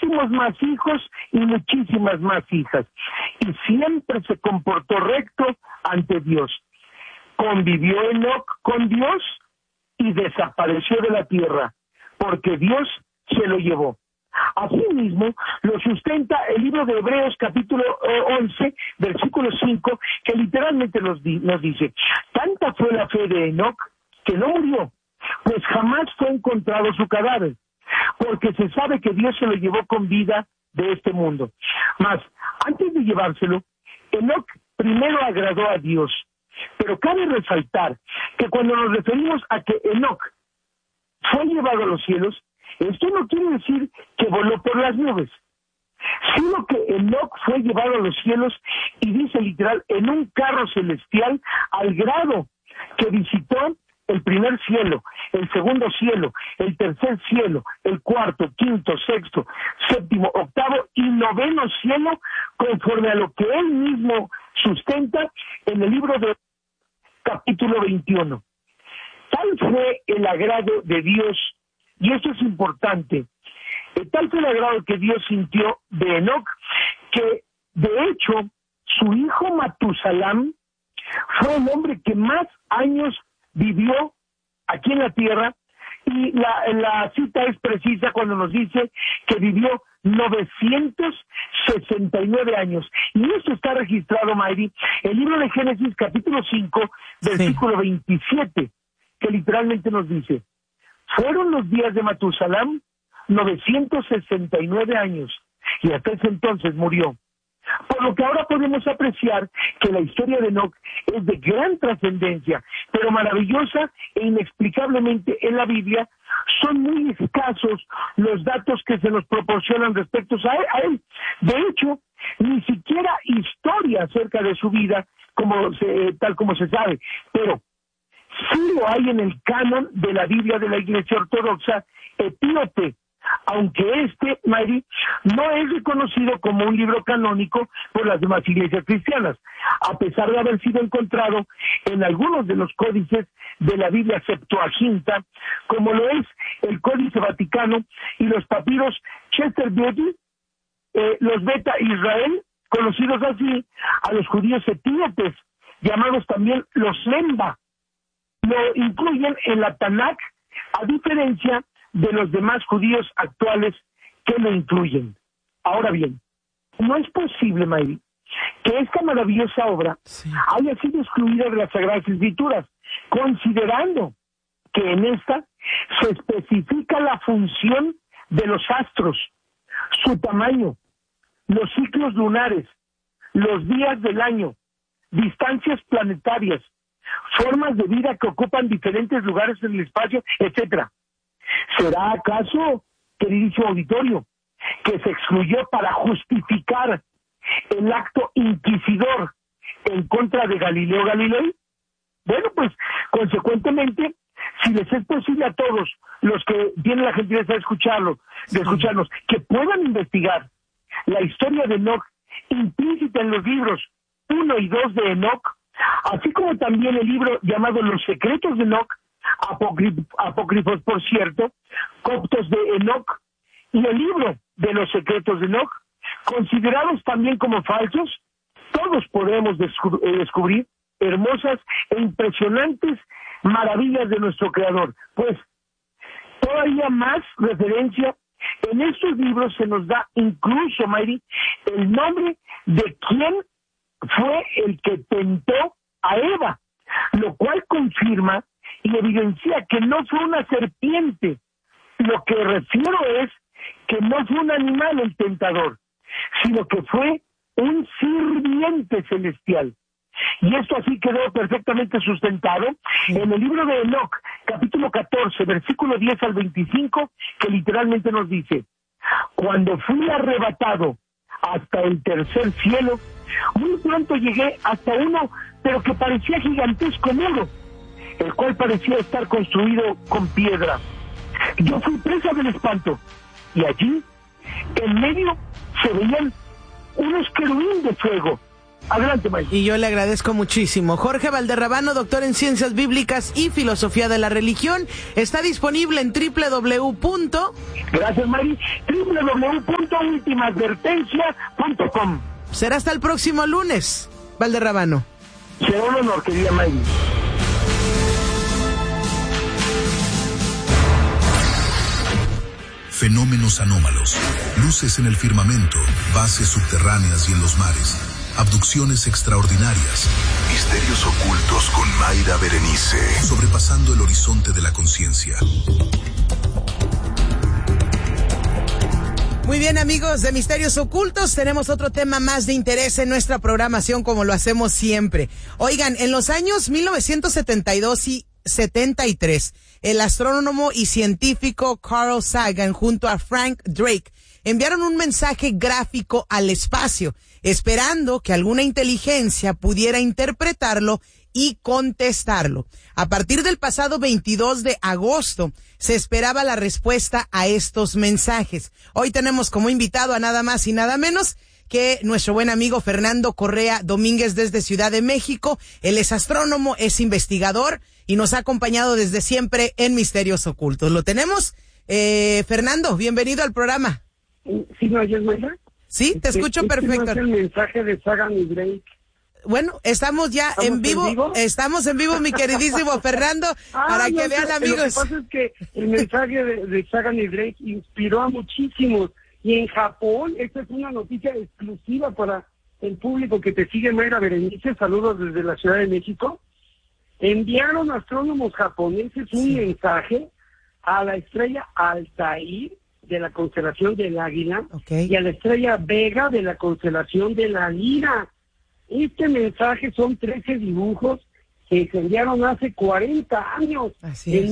muchísimos más hijos y muchísimas más hijas. Y siempre se comportó recto ante Dios. Convivió Enoc con Dios y desapareció de la tierra, porque Dios se lo llevó. Asimismo, lo sustenta el libro de Hebreos capítulo 11, versículo 5, que literalmente nos dice: tanta fue la fe de Enoc que no murió, pues jamás fue encontrado su cadáver, porque se sabe que Dios se lo llevó con vida de este mundo. Mas, antes de llevárselo, Enoc primero agradó a Dios. Pero cabe resaltar que cuando nos referimos a que Enoc fue llevado a los cielos, esto no quiere decir que voló por las nubes, sino que Enoc fue llevado a los cielos, y dice literal, en un carro celestial, al grado que visitó el primer cielo, el segundo cielo, el tercer cielo, el cuarto, quinto, sexto, séptimo, octavo y noveno cielo, conforme a lo que él mismo sustenta en el libro de capítulo 21. Tal fue el agrado de Dios, y esto es importante, tal fue el agrado que Dios sintió de Enoc, que de hecho su hijo Matusalam fue el hombre que más años vivió aquí en la tierra, y la cita es precisa cuando nos dice que vivió 969 años. Y esto está registrado, Mayri, en el libro de Génesis capítulo 5, versículo 27, que literalmente nos dice: fueron los días de Matusalam 969 años, y hasta ese entonces murió. Por lo que ahora podemos apreciar que la historia de Enoc es de gran trascendencia, pero maravillosa e inexplicablemente en la Biblia son muy escasos los datos que se nos proporcionan respecto a él. De hecho, ni siquiera historia acerca de su vida, tal como se sabe, pero sí lo hay en el canon de la Biblia de la Iglesia Ortodoxa Etíope, aunque Mayri, no es reconocido como un libro canónico por las demás iglesias cristianas, a pesar de haber sido encontrado en algunos de los códices de la Biblia Septuaginta, como lo es el Códice Vaticano y los papiros Chester Beatty, los Beta Israel, conocidos así a los judíos etíopes, llamados también los Lemba. Lo incluyen en la Tanakh, a diferencia de los demás judíos actuales que lo incluyen. Ahora bien, no es posible, Mayri, que esta maravillosa obra haya sido excluida de las Sagradas Escrituras, considerando que en esta se especifica la función de los astros, su tamaño, los ciclos lunares, los días del año, distancias planetarias, formas de vida que ocupan diferentes lugares en el espacio, etcétera. ¿Será acaso, queridísimo auditorio, que se excluyó para justificar el acto inquisidor en contra de Galileo Galilei? Bueno, pues, consecuentemente, si les es posible a todos los que tienen la gentileza de escucharnos, que puedan investigar la historia de Enoc implícita en los libros 1 y 2 de Enoc, así como también el libro llamado Los Secretos de Enoc, apócrifos por cierto, coptos de Enoc, y el libro de Los Secretos de Enoc, considerados también como falsos, todos podemos descubrir hermosas e impresionantes maravillas de nuestro Creador. Pues todavía más referencia en estos libros se nos da incluso, Mayri, el nombre de quién fue el que tentó a Eva, lo cual confirma y evidencia que no fue una serpiente. Lo que refiero es que no fue un animal el tentador, sino que fue un sirviente celestial. Y esto así quedó perfectamente sustentado en el libro de Enoc, capítulo 14, versículo 10 al 25, que literalmente nos dice: cuando fui arrebatado hasta el tercer cielo, muy pronto llegué hasta uno, pero que parecía gigantesco muro, el cual parecía estar construido con piedra. Yo fui presa del espanto, y allí, en medio, se veían unos querubín de fuego, Adelante, Mike. Y yo le agradezco muchísimo. Jorge Valderrabano, doctor en Ciencias Bíblicas y Filosofía de la Religión, está disponible en Gracias, Mari. www.ultimaadvertencia.com. Será hasta el próximo lunes, Valderrabano. Será un honor, querida Mari. Fenómenos anómalos, luces en el firmamento, bases subterráneas y en los mares, abducciones extraordinarias, misterios ocultos con Mayra Berenice, sobrepasando el horizonte de la conciencia. Muy bien, amigos de Misterios Ocultos, tenemos otro tema más de interés en nuestra programación, como lo hacemos siempre. Oigan, en los años 1972 y 73, el astrónomo y científico Carl Sagan junto a Frank Drake enviaron un mensaje gráfico al espacio, esperando que alguna inteligencia pudiera interpretarlo y contestarlo. A partir del pasado 22 de agosto se esperaba la respuesta a estos mensajes. Hoy tenemos como invitado a nada más y nada menos que nuestro buen amigo Fernando Correa Domínguez desde Ciudad de México. Él es astrónomo, es investigador y nos ha acompañado desde siempre en Misterios Ocultos. ¿Lo tenemos? Fernando, bienvenido al programa. ¿Sí me oyes, Mayra? Sí, te escucho perfecto. No es el mensaje de Sagan y Drake. Bueno, estamos ya en vivo. Estamos en vivo, mi queridísimo Fernando, para que vean, amigos. Lo que pasa es que el mensaje de Sagan y Drake inspiró a muchísimos. Y en Japón, esta es una noticia exclusiva para el público que te sigue, Mayra Berenice, saludos desde la Ciudad de México. Enviaron astrónomos japoneses un mensaje a la estrella Altair de la constelación del Águila y a la estrella Vega de la constelación de la Lira. Este mensaje son 13 dibujos que se enviaron hace 40 años, en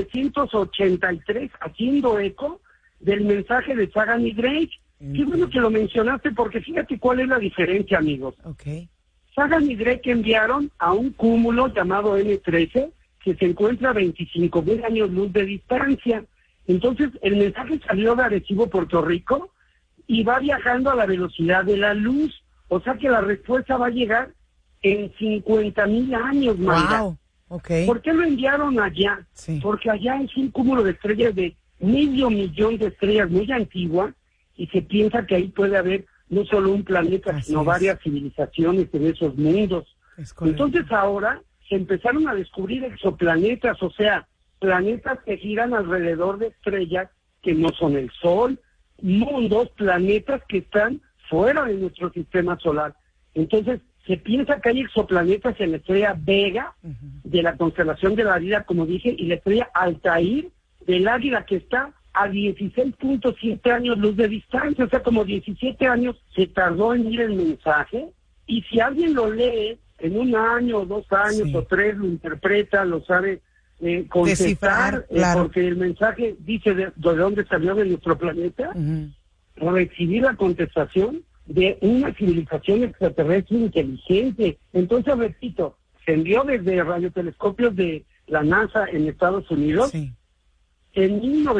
1983, haciendo eco del mensaje de Sagan y Drake. Qué bueno que lo mencionaste, porque fíjate cuál es la diferencia, amigos. Sagan y Drake enviaron a un cúmulo llamado M13, que se encuentra a 25,000 años luz de distancia. Entonces, el mensaje salió de Arecibo, Puerto Rico, y va viajando a la velocidad de la luz. O sea que la respuesta va a llegar en 50,000 años, Mayra. Wow. ¿Por qué lo enviaron allá? Porque allá es un cúmulo de estrellas de medio millón de estrellas muy antiguas, y se piensa que ahí puede haber no solo un planeta, sino varias civilizaciones en esos mundos. Entonces ahora se empezaron a descubrir exoplanetas, o sea, planetas que giran alrededor de estrellas que no son el Sol, mundos, planetas que están fuera de nuestro sistema solar. Entonces se piensa que hay exoplanetas en la estrella Vega de la constelación de la Lira, como dije, y la estrella Altair del Águila, que está a 16.7 años luz de distancia, o sea, como 17 años se tardó en ir el mensaje, y si alguien lo lee en un año, 2 años o 3, lo interpreta, lo sabe contestar, porque el mensaje dice de dónde salió de nuestro planeta, recibir la contestación de una civilización extraterrestre inteligente. Entonces, repito, se envió desde radiotelescopios de la NASA en Estados Unidos, en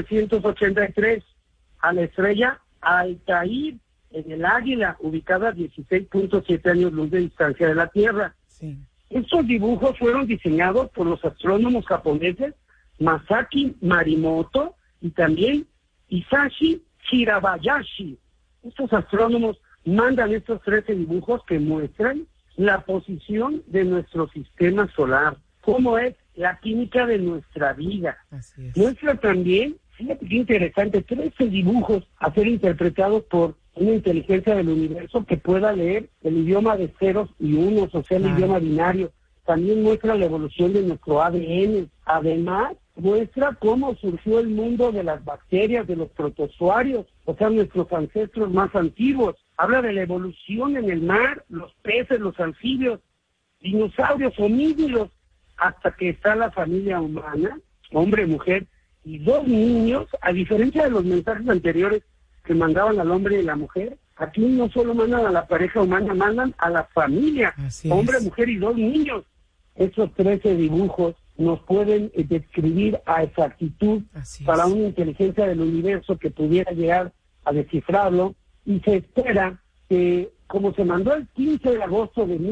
1983, a la estrella Altair, en el Águila, ubicada a 16.7 años luz de distancia de la Tierra. Estos dibujos fueron diseñados por los astrónomos japoneses Masaki Marimoto y también Isashi Hirabayashi. Estos astrónomos mandan estos 13 dibujos que muestran la posición de nuestro sistema solar, cómo es la química de nuestra vida. Muestra también, fíjate qué interesante, 13 dibujos a ser interpretados por una inteligencia del universo que pueda leer el idioma de ceros y unos, o sea, el idioma binario. También muestra la evolución de nuestro ADN. Además, muestra cómo surgió el mundo de las bacterias, de los protozoarios, o sea, nuestros ancestros más antiguos. Habla de la evolución en el mar, los peces, los anfibios, dinosaurios, homínidos, hasta que está la familia humana, hombre, mujer y 2 niños. A diferencia de los mensajes anteriores que mandaban al hombre y la mujer, aquí no solo mandan a la pareja humana, mandan a la familia, hombre, mujer y 2 niños. Esos 13 dibujos nos pueden describir a exactitud para una inteligencia del universo que pudiera llegar a descifrarlo, y se espera que como se mandó el 15 de agosto de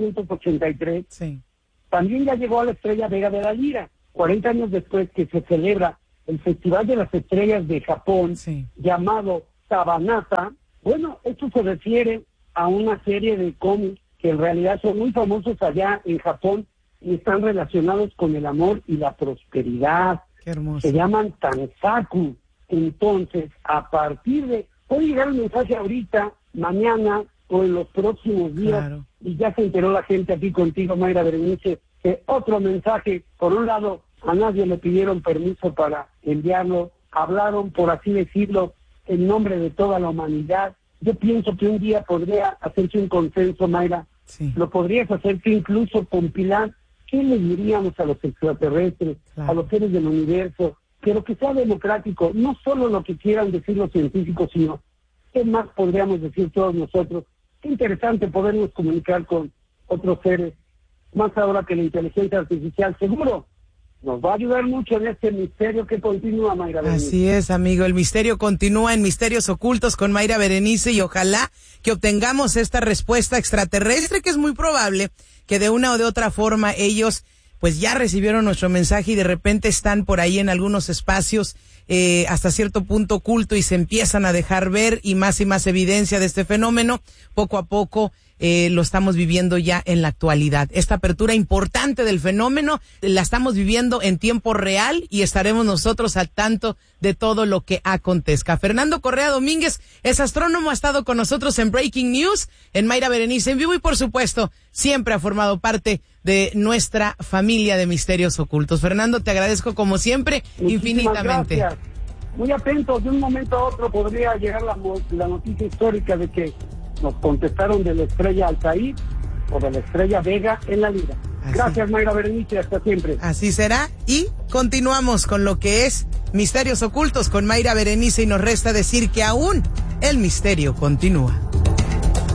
1983, Sí. también ya llegó a la Estrella Vega de la Lira, 40 años después que se celebra el Festival de las Estrellas de Japón, Sí. llamado Sabanata. Bueno, esto se refiere a una serie de cómics que en realidad son muy famosos allá en Japón y están relacionados con el amor y la prosperidad. Qué hermoso. Se llaman Tansaku. Entonces, a partir de... Puede llegar un mensaje ahorita, mañana o en los próximos días, Claro. y ya se enteró la gente aquí contigo, Mayra Berenice, que otro mensaje, por un lado, a nadie le pidieron permiso para enviarlo, hablaron, por así decirlo, en nombre de toda la humanidad. Yo pienso que un día podría hacerse un consenso, Mayra, Sí. lo podrías hacer tú incluso compilar qué le diríamos a los extraterrestres, Claro. a los seres del universo, pero que sea democrático, no solo lo que quieran decir los científicos, sino qué más podríamos decir todos nosotros. Qué interesante podernos comunicar con otros seres, más ahora que la inteligencia artificial seguro nos va a ayudar mucho en este misterio que continúa, Mayra Berenice. Así es, amigo. El misterio continúa en Misterios Ocultos con Mayra Berenice y ojalá que obtengamos esta respuesta extraterrestre, que es muy probable que de una o de otra forma ellos pues ya recibieron nuestro mensaje y de repente están por ahí en algunos espacios hasta cierto punto oculto y se empiezan a dejar ver y más evidencia de este fenómeno. Poco a poco lo estamos viviendo ya en la actualidad. Esta apertura importante del fenómeno la estamos viviendo en tiempo real y estaremos nosotros al tanto de todo lo que acontezca. Fernando Correa Domínguez es astrónomo, ha estado con nosotros en Breaking News, en Mayra Berenice en vivo y por supuesto siempre ha formado parte de nuestra familia de Misterios Ocultos. Fernando, te agradezco como siempre infinitamente. Gracias. Muy atento, de un momento a otro podría llegar la noticia histórica de que nos contestaron de la estrella Altair o de la estrella Vega en la Lira. Gracias, Mayra Berenice, hasta siempre. Así será y continuamos con lo que es Misterios Ocultos con Mayra Berenice y nos resta decir que aún el misterio continúa.